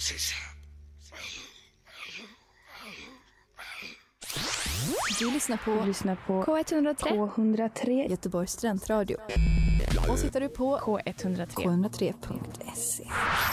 Precis. Du lyssnar på K103 Göteborgs studentradio. Och sitter du på K103.se.